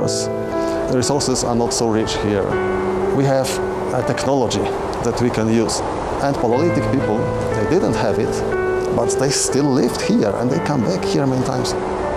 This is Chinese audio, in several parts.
because the resources are not so rich here. We have a technology that we can use. And Paleolithic people, they didn't have it, but they still lived here and they come back here many times.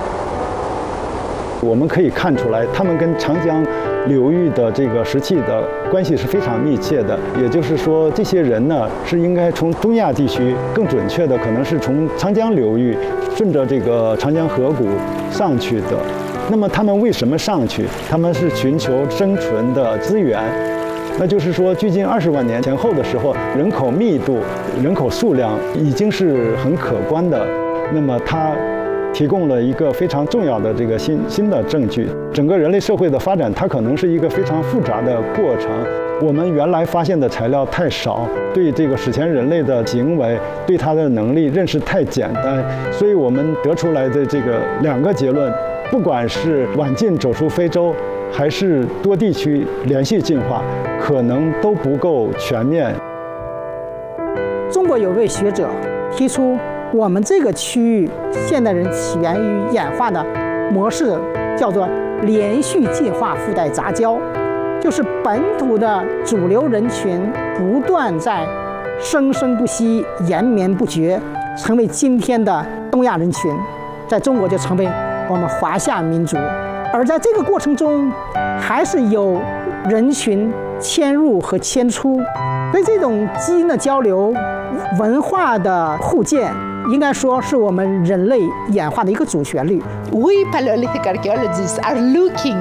我们可以看出来，他们跟长江流域的这个石器的关系是非常密切的。也就是说，这些人呢是应该从中亚地区，更准确的可能是从长江流域顺着这个长江河谷上去的。那么他们为什么上去？他们是寻求生存的资源。那就是说，距今20万年前后的时候，人口密度、人口数量已经是很可观的。那么它提供了一个非常重要的这个新的证据。整个人类社会的发展，它可能是一个非常复杂的过程。我们原来发现的材料太少，对这个史前人类的行为、对它的能力认识太简单，所以我们得出来的这个2个结论，不管是晚近走出非洲，还是多地区连续进化，可能都不够全面。 中国有位学者提出，我们这个区域现代人起源于演化的模式叫做连续进化附带杂交，就是本土的主流人群不断在生生不息、延绵不绝，成为今天的东亚人群，在中国就成为我们华夏民族。而在这个过程中，还是有人群迁入和迁出，所以这种基因的交流、文化的互鉴，应该说是我们人类演化的一个主旋律。 We Paleolithic archaeologists are looking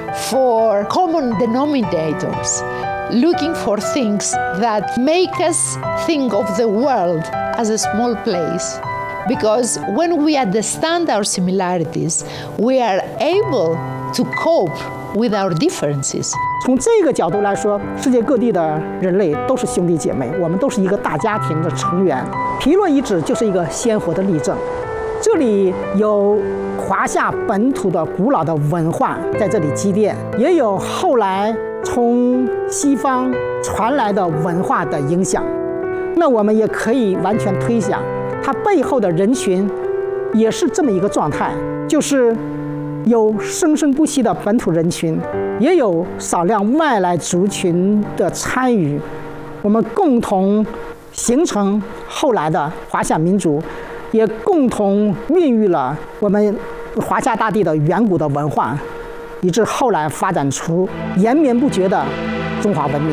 for common denominators, looking for things that make us think of the world as a small place. Because when we understand our similarities, we are able to cope with our differences. 从这个角度来说，世界各地的人类都是兄弟姐妹，我们都是一个大家庭的成员。皮洛遗址就是一个鲜活的例证，这里有华夏本土的古老的文化在这里积淀，也有后来从西方传来的文化的影响。那我们也可以完全推想，它背后的人群也是这么一个状态，就是有生生不息的本土人群，也有少量外来族群的参与，我们共同形成后来的华夏民族，也共同孕育了我们华夏大地的远古的文化，以致后来发展出延绵不绝的中华文明。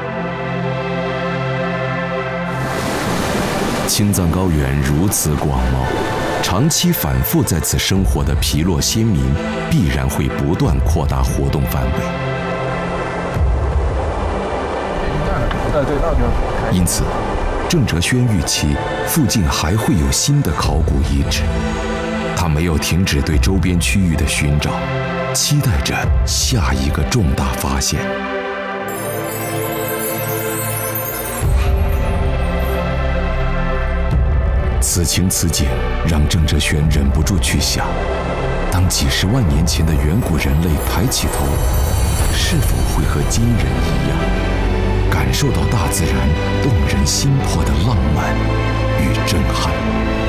青藏高原如此广袤，长期反复在此生活的皮洛先民必然会不断扩大活动范围。因此，郑哲轩预期附近还会有新的考古遗址。他没有停止对周边区域的寻找，期待着下一个重大发现。此情此景，让郑哲轩忍不住去想：当几十万年前的远古人类抬起头，是否会和今人一样，感受到大自然动人心魄的浪漫与震撼？